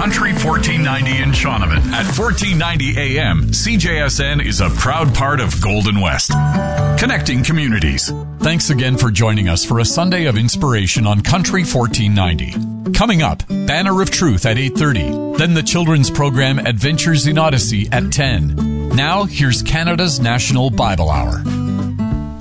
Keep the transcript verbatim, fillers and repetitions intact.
Country fourteen ninety in Shaunavon. At fourteen ninety A M, C J S N is a proud part of Golden West. Connecting communities. Thanks again for joining us for a Sunday of inspiration on Country fourteen ninety. Coming up, Banner of Truth at eight thirty. Then the children's program Adventures in Odyssey at ten. Now, here's Canada's National Bible Hour.